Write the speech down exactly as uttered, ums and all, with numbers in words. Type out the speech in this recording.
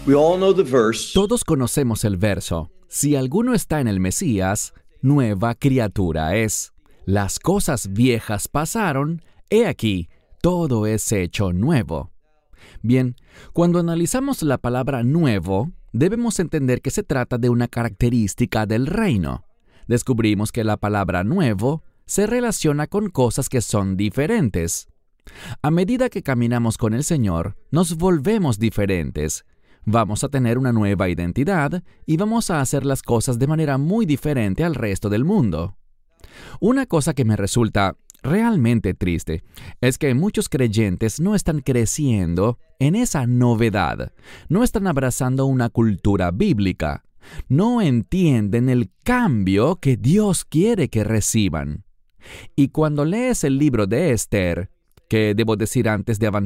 We all know the verse. Todos conocemos el verso. Si alguno está en el Mesías, nueva criatura es. Las cosas viejas pasaron, he aquí, todo es hecho nuevo. Bien, cuando analizamos la palabra nuevo, debemos entender que se trata de una característica del reino. Descubrimos que la palabra nuevo se relaciona con cosas que son diferentes. A medida que caminamos con el Señor, nos volvemos diferentes. Vamos a tener una nueva identidad y vamos a hacer las cosas de manera muy diferente al resto del mundo. Una cosa que me resulta realmente triste es que muchos creyentes no están creciendo en esa novedad, no están abrazando una cultura bíblica, no entienden el cambio que Dios quiere que reciban. Y cuando lees el libro de Esther, que debo decir antes de avanzar,